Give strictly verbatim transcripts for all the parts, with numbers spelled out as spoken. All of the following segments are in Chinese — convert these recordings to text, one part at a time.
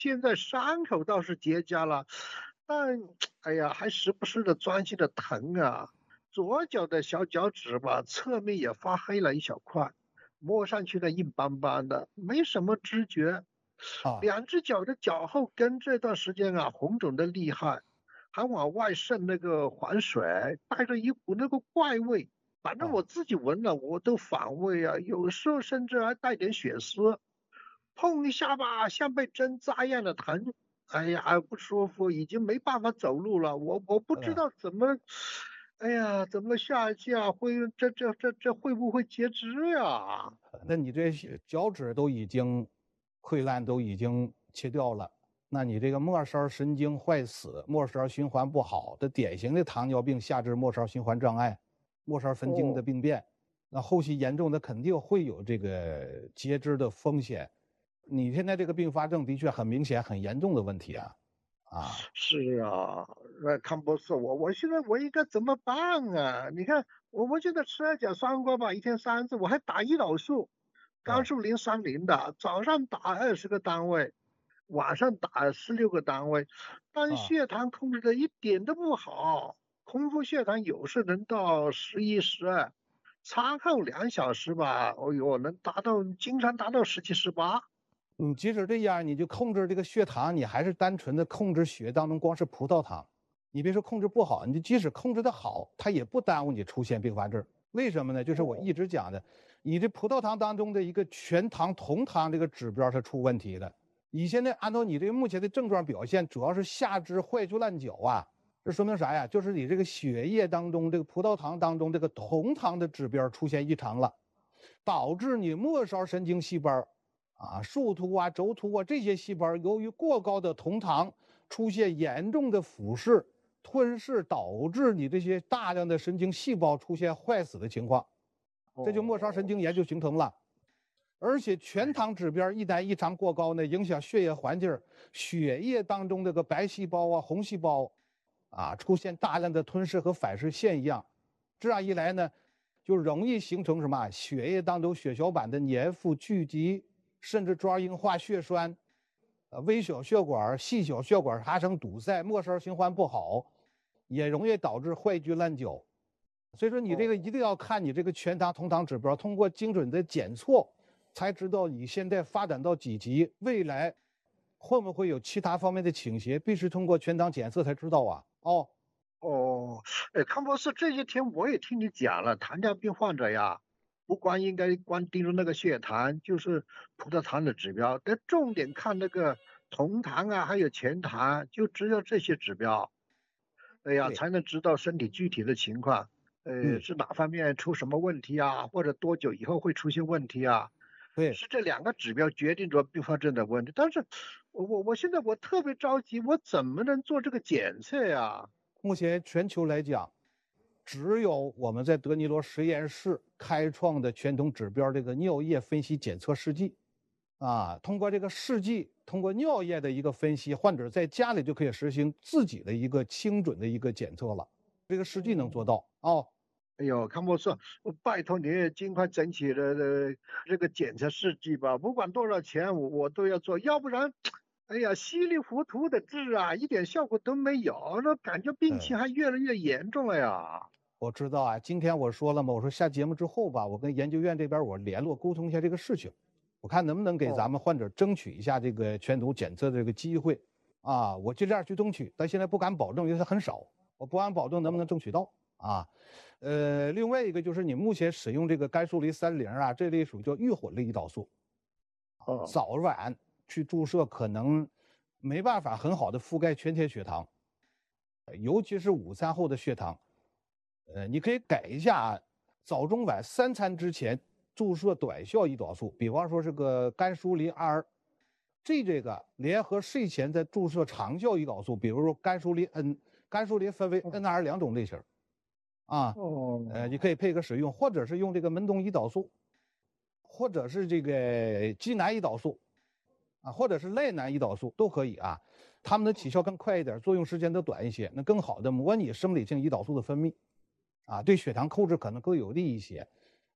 现在伤口倒是结痂了，但哎呀，还时不时的钻心的疼啊。左脚的小脚趾吧，侧面也发黑了一小块，摸上去呢硬邦邦的，没什么知觉。 啊。 两只脚的脚后跟这段时间啊，红肿的厉害，还往外渗那个黄水，带着一股那个怪味。反正我啊。 自己闻了，我都反胃啊，有时候甚至还带点血丝。碰一下吧，像被针扎一样的疼，哎呀，不舒服，已经没办法走路了。我我不知呃， 道怎么，哎呀，怎么下去啊？会这这这这会不会截肢呀？ 那你这些脚趾都已经溃烂，都已经切掉了，那你这个末梢神经坏死、末梢循环不好的典型的糖尿病下肢末梢循环障碍、末梢神经的哦， 病变，那后期严重的肯定会有这个截肢的风险。你现在这个并发症的确很明显、很严重的问题啊。啊。 是啊，那康博士，我我现在我应该怎么办啊？你看，我们现在吃二甲双胍吧，一天三次，我还打胰岛素，肝呃， 素零三零的，早上打二十个单位，晚上打十六个单位，但啊。 血糖控制的一点都不好，空腹血糖有时能到十一、十二，餐后两小时吧，哦呦，能达到经常达到十七、十八。 你即使这样，你就控制这个血糖，你还是单纯的控制血当中光是葡萄糖。你别说控制不好，你就即使控制的好，它也不耽误你出现并发症。为什么呢？就是我一直讲的，你这葡萄糖当中的一个全糖酮糖这个指标是出问题的。你现在按照你这个目前的症状表现，主要是下肢坏疽烂脚啊，这说明啥呀？就是你这个血液当中这个葡萄糖当中这个酮糖的指标出现异常了，导致你末梢神经细胞啊、树突啊、轴突啊这些细胞由于过高的酮糖出现严重的腐蚀、吞噬，导致你这些大量的神经细胞出现坏死的情况，这就末梢神哦， 经炎就形成了。而且全糖指标一旦异常过高呢，影响血液环境，血液当中这个白细胞啊、红细胞啊出现大量的吞噬和反噬现象，这样一来呢，就容易形成什么血液当中血小板的粘附聚集，甚至抓硬化血栓，呃，微小血管、细小血管发生堵塞，末梢循环不好，也容易导致坏疽烂脚。所以说，你这个哦。 一定要看你这个全糖、酮糖指标，通过精准的检测，才知道你现在发展到几级，未来会不会有其他方面的倾斜，必须通过全糖检测才知道啊。哦。 哦，哎，康博士，这些天我也听你讲了，糖尿病患者呀，不光应该光盯着那个血糖，就是葡萄糖的指标，得重点看那个酮糖啊，还有前糖，就只有这些指标，哎呀， 对。 才能知道身体具体的情况，呃， 嗯。 是哪方面出什么问题啊，或者多久以后会出现问题啊？ 对。 是这两个指标决定着并发症的问题。但是我我我现在我特别着急，我怎么能做这个检测呀？ 目前全球来讲，只有我们在德尼罗实验室开创的全统指标这个尿液分析检测试剂，啊，通过这个试剂，通过尿液的一个分析，患者在家里就可以实行自己的一个精准的一个检测了。这个试剂能做哦。 到哦。 哎呦，康博士，我拜托你尽快整起了的这个检测试剂吧，不管多少钱，我我都要做，要不然，哎呀，稀里糊涂的治啊，一点效果都没有，那感觉病呃， 情还越来越严重了呀。 我知道啊，今天我说了嘛，我说下节目之后吧，我跟研究院这边我联络沟通一下这个事情，我看能不能给咱哦， 们患者争取一下这个全图检测的这个机会啊，我尽量去争取，但现在不敢保证，因为它很少，我不敢保证能不能争取到啊。呃，另外一个就是你目前使用这个甘肃离三零啊，这类属于叫预混类胰岛素， 哦， 早晚去注射可能没办法很好的覆盖全天血糖，呃尤其是午餐后的血糖。呃，你可以改一下啊，早中晚三餐之前注射短效胰岛素，比方说是个甘舒林 R，这这个联合睡前再注射长效胰岛素，比如说甘舒林 N，甘舒林分为哦， N R 两种类型啊，呃，你哦， 可以配合使用，或者是用这个门冬胰岛素，或者是这个济南胰岛素啊，或者是赖南胰岛素都可以啊，它们的起效更快一点，作用时间都短一些，能更好的模拟生理性胰岛素的分泌。啊，对血糖控制可能更有利一些。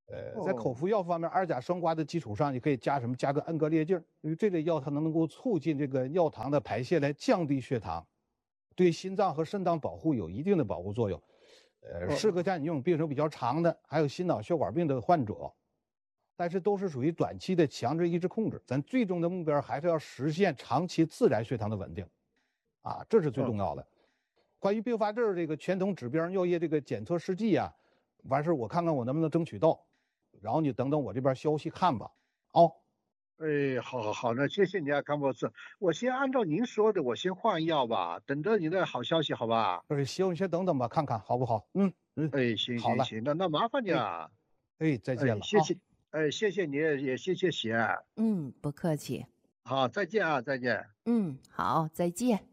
呃，在口哦服药方面，二甲双胍的基础上，你可以加什么？加个恩格列净，因为这类药它能够促进这个尿糖的排泄，来降低血糖，对心脏和肾脏保护有一定的保护作用。呃，适合哦在你这种病程比较长的，还有心脑血管病的患者，但是都是属于短期的强制抑制控制。咱最终的目标还是要实现长期自然血糖的稳定，啊，这是最重哦要的。关于并发症这个全统指标尿液这个检测试剂啊，完事我看看我能不能争取到，然后你等等我这边消息看吧。哦， 哎，好好好，那谢谢你啊，康博士，我先按照您说的，我先换药吧，等着你的好消息，好吧？ 不是，行，你先等等吧，看看好不好？嗯嗯， 哎，行好了， 行行，那那麻烦你哎了， 哎，再见哎， 了啊。 谢谢，哎，谢谢你，也谢谢喜爱， 嗯，不客气。 好，再见啊，再见。 嗯，好，再见。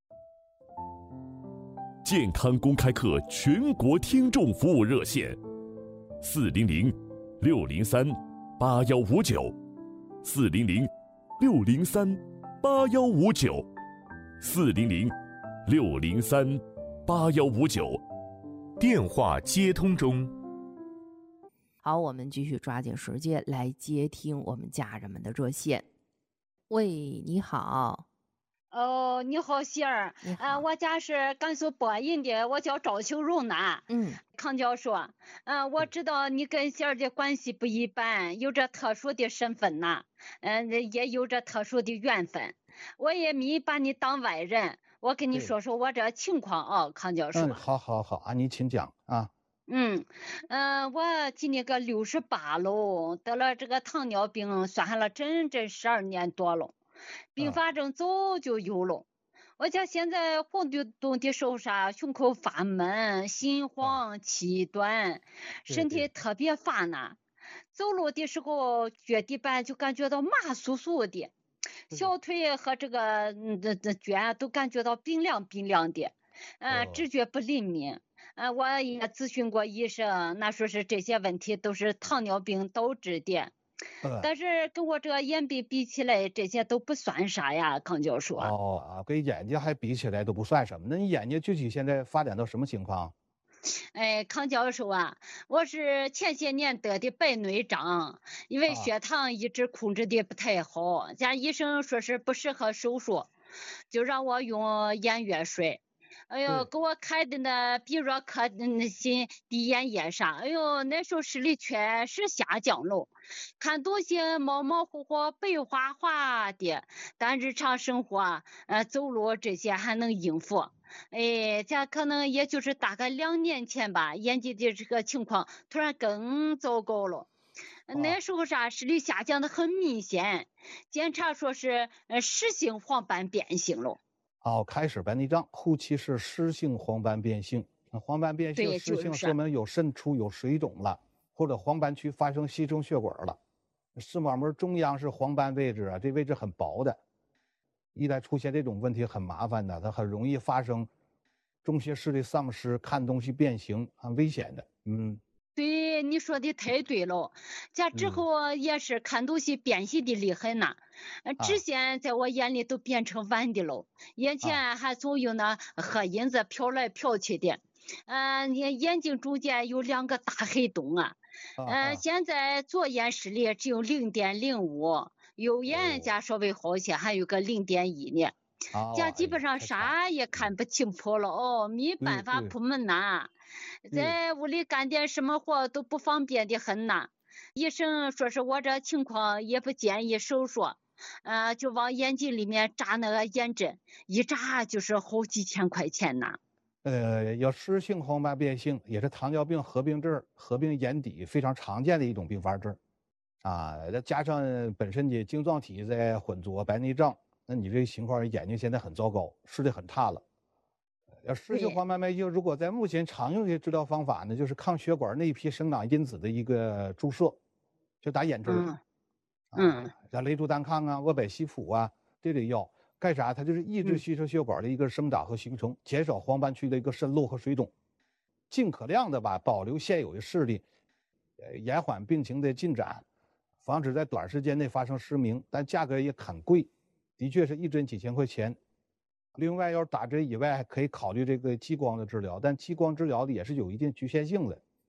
健康公开课全国听众服务热线：四零零六零三八幺五九，四零零六零三八幺五九，四零零六零三八幺五九。电话接通中。 好，我们继续抓紧时间来接听我们家人们的热线。喂，你好。 哦，你好，喜儿。 你好。 呃，我家是甘肃播音的，我叫赵秋荣呢。 嗯， 康教授，嗯、呃，我知道你跟喜儿的关系不一般，有着特殊的身份呐，嗯、呃，也有着特殊的缘分。我也没把你当外人，我跟你对说说我这情况啊，康教授。 嗯，好好好啊，你请讲啊。 嗯，嗯、呃，我今年个六十八了，得了这个糖尿病，算下了整整十二年多了，并发症早就有了。我家现在活动的手啥，胸口发闷，心慌气短，身体特别乏难，走路的时候脚底板就感觉到麻酥酥的，小腿和这个嗯这这脚都感觉到冰凉冰凉的，嗯、呃，知觉不灵敏。呃，我也咨询过医生，那说是这些问题都是糖尿病导致的， 嗯， 但是跟我这个眼病比起来，这些都不算啥呀，康教授。 哦啊，跟眼睛还比起来都不算什么。那你眼睛具体现在发展到什么情况？ 哎，康教授啊，我是前些年得的白内障，因为血糖一直控制的不太好，家医生说是不适合手术，就让我用眼药水。哎呦，给我开的那比若克那些滴眼液啥，哎呦，那时候视力确实下降了，看东西模模糊糊、白花花的，但日常生活，呃，走路这些还能应付。哎，这可能也就是大概两年前吧，眼睛的这个情况突然更糟糕了。那时候啥视力下降的很明显，检查说是呃湿性黄斑变性了。 哦，开始白内障，后期是湿性黄斑变性。黄斑变性、湿性说明有渗出、有水肿了，或者黄斑区发生稀生血管了。视网膜中央是黄斑位置啊，这位置很薄的，一旦出现这种问题很麻烦的，它很容易发生中些视力丧失、看东西变形，很危险的。嗯。 对，你说的太对了，这之后也是看东西变形的厉害呢，嗯、直线在我眼里都变成弯的了，眼前还总有那黑影子飘来飘去的，嗯、呃，眼睛中间有两个大黑洞啊，嗯、呃，现在左眼视力只有零点零五，右眼家稍微好些，还有个零点一呢。家基本上啥也看不清楚了哦，没办法出门呐，在屋里干点什么活都不方便的很呐。医生说是我这情况也不建议手术，呃，就往眼睛里面扎那个眼针，一扎就是好几千块钱呐。 呃，有湿性黄斑变性，也是糖尿病合并症、合并眼底非常常见的一种并发症，啊，再加上本身的晶状体在混浊白内障。那你这情况眼睛现在很糟糕，视力很差了。要湿性黄斑变性，如果在目前常用的治疗方法呢，就是抗血管内皮生长因子的一个注射，就打眼针儿。 嗯， 啊，像雷珠单抗啊、沃百西普啊这类药，干啥？它就是抑制稀生血管的一个生长和形成，减少黄斑区的一个渗漏和水肿，尽可量的吧保留现有的视力，呃，延缓病情的进展，防止在短时间内发生失明，但价格也很贵。的确是一针几千块钱，另外要是打针以外，还可以考虑这个激光的治疗，但激光治疗的也是有一定局限性的。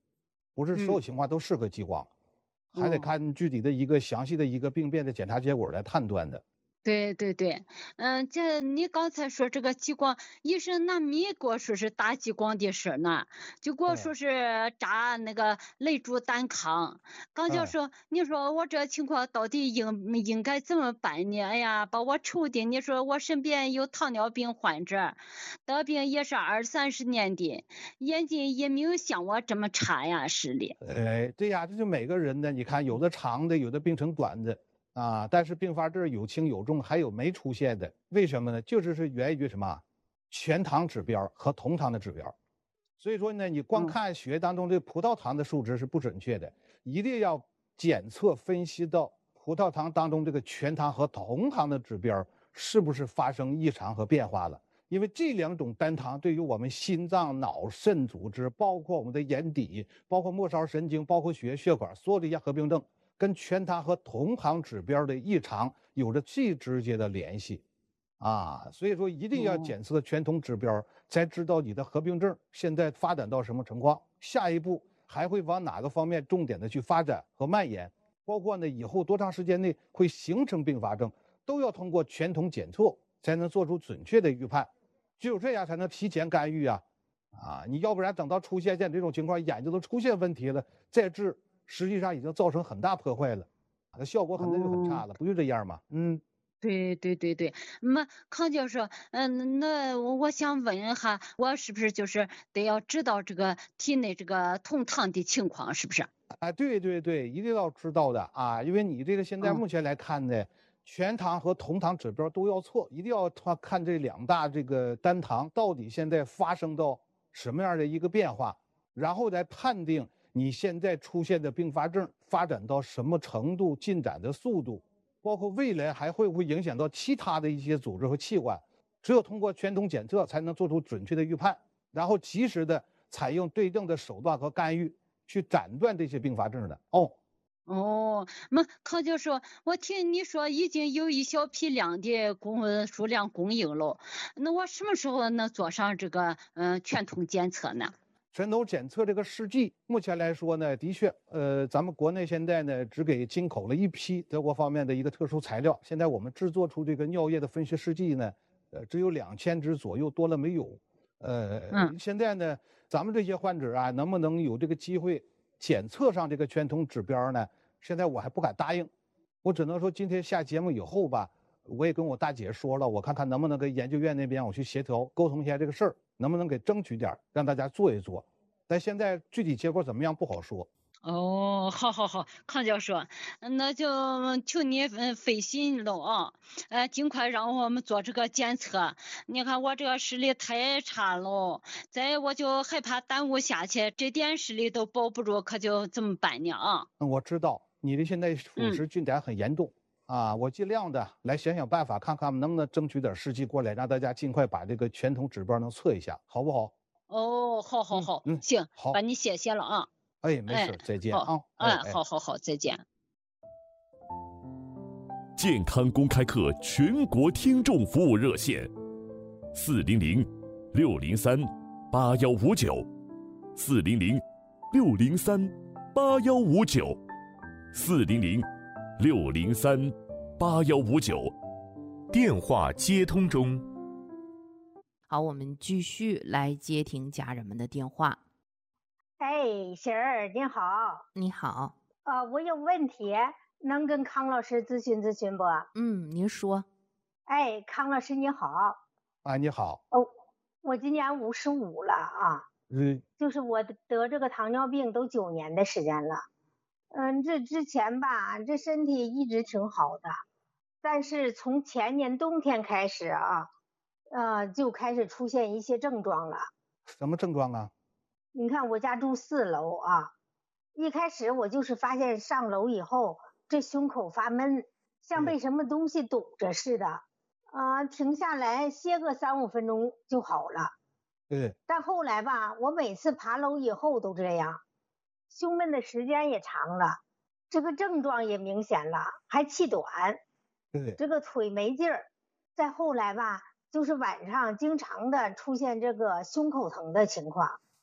不是所有情况都适合激光，还得看具体的一个详细的一个病变的检查结果来判断的。 对对对，嗯，这你刚才说这个激光，医生那没给我说是打激光的事呢，就给我说是扎那个泪珠单抗。刚就说，你说我这情况到底应应该怎么办呢？哎呀，把我愁的，你说我身边有糖尿病患者，得病也是二三十年的，眼睛也没有像我这么差呀，是的。 哎，对呀，这就每个人的，你看有的长的，有的病程短的。啊，但是并发症有轻有重，还有没出现的，为什么呢？就是是源于什么？全糖指标和同糖的指标。所以说呢，你光看血液当中这葡萄糖的数值是不准确的，嗯、一定要检测分析到葡萄糖当中这个全糖和同糖的指标是不是发生异常和变化了。因为这两种单糖对于我们心脏、脑、肾组织，包括我们的眼底，包括末梢神经，包括血液血管，所有这些合并症。跟全糖和同糖指标的异常有着最直接的联系，啊，所以说一定要检测全同指标，才知道你的合并症现在发展到什么情况，下一步还会往哪个方面重点的去发展和蔓延，包括呢以后多长时间内会形成并发症，都要通过全同检测才能做出准确的预判，只有这样才能提前干预啊，啊，你要不然等到出现这种情况，眼睛都出现问题了再治。实际上已经造成很大破坏了，它效果可能就很差了，哦、不就这样吗？嗯， 对对对对，那康教授，嗯，那我想问一下，我是不是就是得要知道这个体内这个同糖的情况，是不是？ 啊，对对对，一定要知道的啊，因为你这个现在目前来看呢，嗯、全糖和同糖指标都要错，一定要看这两大这个单糖到底现在发生到什么样的一个变化，然后再判定。你现在出现的并发症发展到什么程度，进展的速度，包括未来还会不会影响到其他的一些组织和器官，只有通过全同检测才能做出准确的预判，然后及时的采用对应的手段和干预去斩断这些并发症的。哦哦，那康教授，我听你说已经有一小批量的供数量供应了，那我什么时候能做上这个嗯、呃、全同检测呢？ 全同检测这个试剂，目前来说呢，的确，呃，咱们国内现在呢只给进口了一批德国方面的一个特殊材料。现在我们制作出这个尿液的分析试剂呢，呃，只有两千支左右，多了没有。呃，嗯、现在呢，咱们这些患者啊，能不能有这个机会检测上这个全同指标呢？现在我还不敢答应，我只能说今天下节目以后吧，我也跟我大姐说了，我看看能不能跟研究院那边我去协调沟通一下这个事儿。能不能给争取点，让大家做一做？但现在具体结果怎么样不好说。 哦，好好好，康教授，那就求你嗯费心了啊，呃，尽快让我们做这个检测。你看我这个视力太差了，再我就害怕耽误下去，这点视力都保不住，可就怎么办呢啊？ 嗯，我知道你的现在腐蚀进展很严重。嗯啊，我尽量的来想想办法，看看能不能争取点时机过来，让大家尽快把这个全同指标能测一下，好不好？ 哦，好好好，嗯，行，好，把你谢谢了啊。 哎，没事，哎、再见啊。 哎，哎好好好，再见。 健康公开课全国听众服务热线：四零零六零三八幺五九，四零零六零三八幺五九，四零零六零三八幺五九，电话接通中。 好，我们继续来接听家人们的电话。 哎，婶儿您好。 你好。 呃，我有问题，能跟康老师咨询咨询不？ 嗯，您说。 哎，康老师你好。 啊，你好。 哦，我今年五十五了啊。 嗯。 就是我得这个糖尿病都九年的时间了。嗯，这之前吧，这身体一直挺好的，但是从前年冬天开始啊，呃，就开始出现一些症状了。 什么症状啊？ 你看我家住四楼啊，一开始我就是发现上楼以后，这胸口发闷，像被什么东西堵着似的，啊、呃，停下来歇个三五分钟就好了。 对。 但后来吧，我每次爬楼以后都这样。胸闷的时间也长了，这个症状也明显了，还气短， 对， 这个腿没劲儿。再后来吧，就是晚上经常的出现这个胸口疼的情况，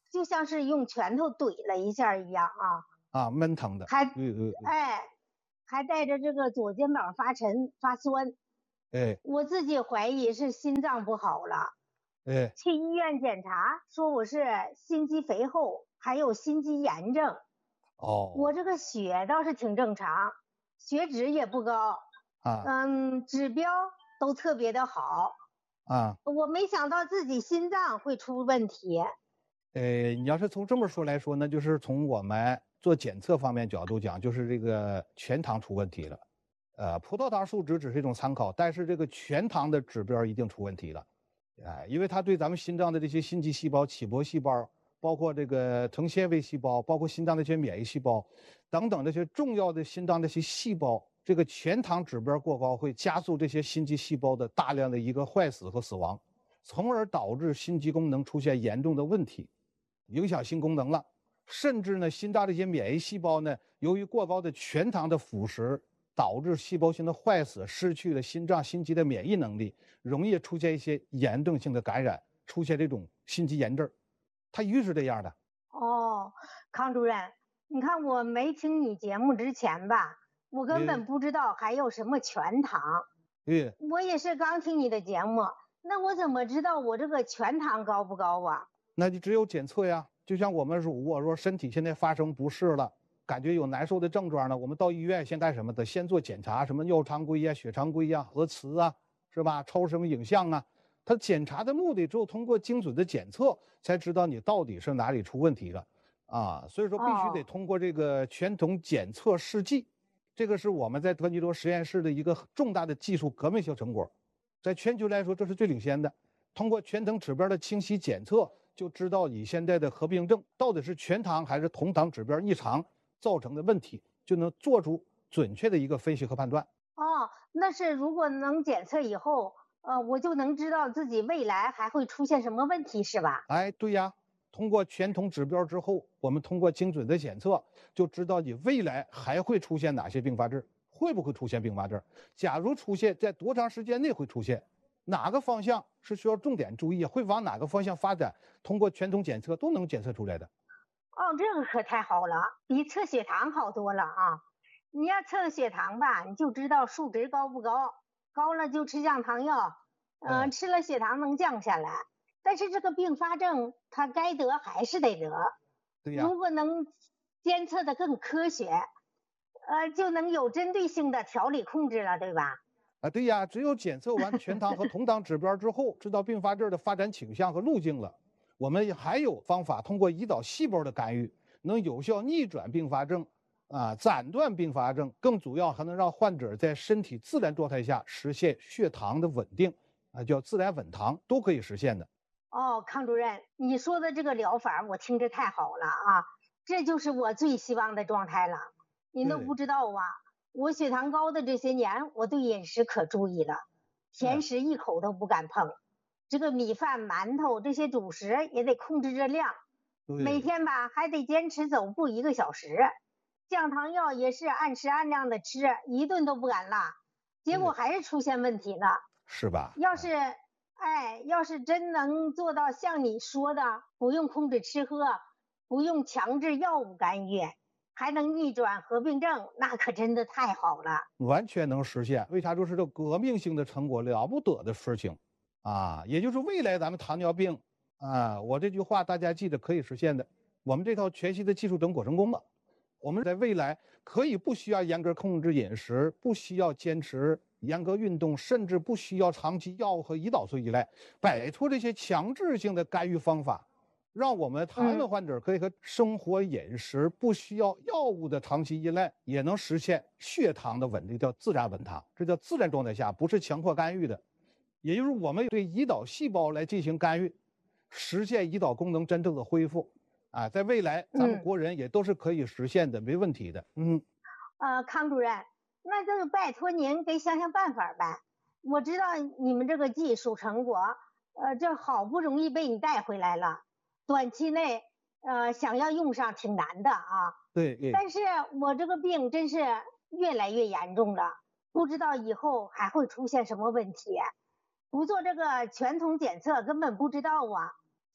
就像是用拳头怼了一下一样啊。 啊，闷疼的。 还嗯嗯嗯哎，还带着这个左肩膀发沉发酸。 哎我自己怀疑是心脏不好了， 哎去医院检查说我是心肌肥厚，还有心肌炎症。 哦我这个血倒是挺正常，血脂也不高， 啊嗯，指标都特别的好。 啊。 我没想到自己心脏会出问题。 呃，你要是从这么说来说呢，就是从我们做检测方面角度讲，就是这个全糖出问题了。呃，葡萄糖数值只是一种参考，但是这个全糖的指标一定出问题了。哎，因为它对咱们心脏的这些心肌细胞、起搏细胞，包括这个成纤维细胞，包括心脏的这些免疫细胞等等这些重要的心脏这些细胞，这个全糖指标过高，会加速这些心肌细胞的大量的一个坏死和死亡，从而导致心肌功能出现严重的问题，影响心功能了。甚至呢，心脏这些免疫细胞呢，由于过高的全糖的腐蚀，导致细胞性的坏死，失去了心脏心肌的免疫能力，容易出现一些严重性的感染，出现这种心肌炎症。它一直是这样的。 哦，康主任，你看我没听你节目之前吧，我根本不知道还有什么全糖。 对， 我也是刚听你的节目，那我怎么知道我这个全糖高不高啊？ 那就只有检测呀。就像我们如果说身体现在发生不适了，感觉有难受的症状呢，我们到医院先干什么？得先做检查，什么尿常规呀、血常规呀、核磁啊，是吧？超声影像啊。它检查的目的只有通过精准的检测，才知道你到底是哪里出问题了啊。所以说必须得通过这个全酮检测试剂，这个是我们在德尼罗实验室的一个重大的技术革命性成果，在全球来说这是最领先的。通过全糖指标的清晰检测，就知道你现在的合并症到底是全糖还是酮糖指标异常造成的问题，就能做出准确的一个分析和判断。 哦，那是如果能检测以后，呃，我就能知道自己未来还会出现什么问题，是吧？ 哎，对呀，通过全酮指标之后，我们通过精准的检测，就知道你未来还会出现哪些并发症，会不会出现并发症，假如出现，在多长时间内会出现，哪个方向是需要重点注意，会往哪个方向发展，通过全酮检测都能检测出来的。 哦，这个可太好了，比测血糖好多了啊！你要测血糖吧，你就知道数值高不高，高了就吃降糖药，嗯、呃， 嗯吃了血糖能降下来。但是这个并发症，它该得还是得得。 对呀， 如果能监测的更科学，呃，就能有针对性的调理控制了，对吧？ 啊，对呀，只有检测完全糖和酮糖指标之后，知道并发症的发展倾向和路径了，我们还有方法通过胰岛细胞的干预，能有效逆转并发症，啊，斩断并发症，更主要还能让患者在身体自然状态下实现血糖的稳定，啊，叫自然稳糖，都可以实现的。 哦，康主任，你说的这个疗法我听着太好了啊，这就是我最希望的状态了。您都不知道啊，我血糖高的这些年，我对饮食可注意了，甜食一口都不敢碰，这个米饭、馒头这些主食也得控制热量，每天吧还得坚持走步一个小时，降糖药也是按时按量的吃，一顿都不敢落，结果还是出现问题了， 是吧？ 要是哎，要是真能做到像你说的，不用控制吃喝，不用强制药物干预，还能逆转合并症，那可真的太好了。 完全能实现，为啥？就是这革命性的成果，了不得的事情啊！也就是未来咱们糖尿病啊，我这句话大家记着，可以实现的。我们这套全息的技术等果成功了，我们在未来可以不需要严格控制饮食，不需要坚持严格运动，甚至不需要长期药物和胰岛素依赖，摆脱这些强制性的干预方法，让我们糖尿病患者可以和生活饮食不需要药物的长期依赖，也能实现血糖的稳定，叫自然稳糖。这叫自然状态下，不是强迫干预的。也就是我们对胰岛细胞来进行干预，实现胰岛功能真正的恢复。啊，在未来咱们国人也都是可以实现的，嗯、没问题的。嗯， 呃，康主任，那就拜托您给想想办法呗。我知道你们这个技术成果，呃，这好不容易被你带回来了，短期内呃想要用上挺难的啊。 对对。 但是我这个病真是越来越严重了，不知道以后还会出现什么问题。不做这个全酮检测根本不知道啊。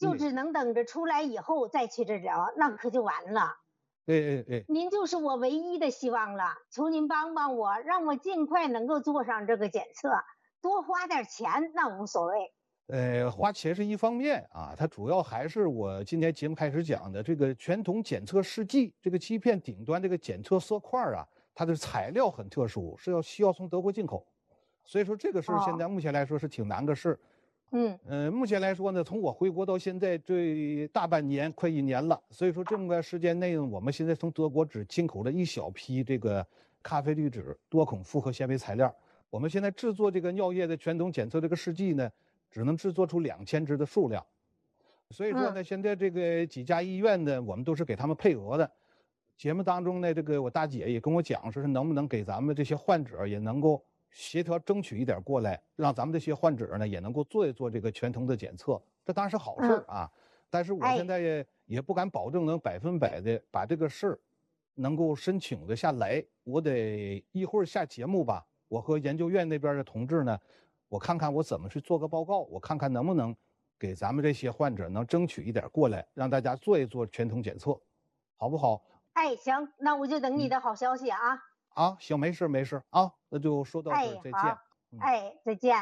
就只能等着出来以后再去治疗，那可就完了。 哎哎哎， 您就是我唯一的希望了，求您帮帮我，让我尽快能够做上这个检测，多花点钱那无所谓。 呃，花钱是一方面啊，它主要还是我今天节目开始讲的这个全瞳检测试剂，这个欺骗顶端这个检测色块啊，它的材料很特殊，是要需要从德国进口，所以说这个事儿现在目前来说是挺难的事。 嗯， 呃，目前来说呢，从我回国到现在这大半年，快一年了，所以说这么个时间内呢，我们现在从德国只进口了一小批这个咖啡滤纸多孔复合纤维材料，我们现在制作这个尿液的全瞳检测这个试剂呢，只能制作出两千支的数量，所以说呢，现在这个几家医院呢，我们都是给他们配额的。节目当中呢，这个我大姐也跟我讲，说是能不能给咱们这些患者也能够协调争取一点过来，让咱们这些患者呢也能够做一做这个全瞳的检测，这当然是好事啊。但是我现在也也不敢保证能百分百的把这个事儿能够申请的下来，我得一会儿下节目吧，我和研究院那边的同志呢，我看看我怎么去做个报告，我看看能不能给咱们这些患者能争取一点过来，让大家做一做全瞳检测，好不好？ 哎，行，那我就等你的好消息啊。嗯、 啊，行，没事没事啊，那就说到这儿，再见。 哎，嗯、哎，再见。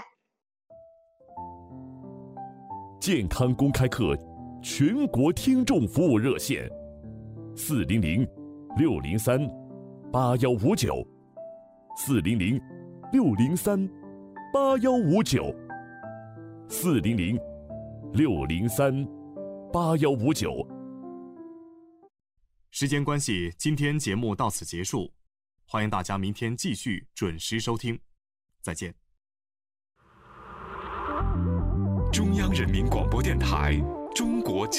健康公开课全国听众服务热线：四零零六零三八幺五九，四零零六零三八幺五九，四零零六零三八幺五九。 时间关系，今天节目到此结束，欢迎大家明天继续准时收听，再见。 中央人民广播电台中国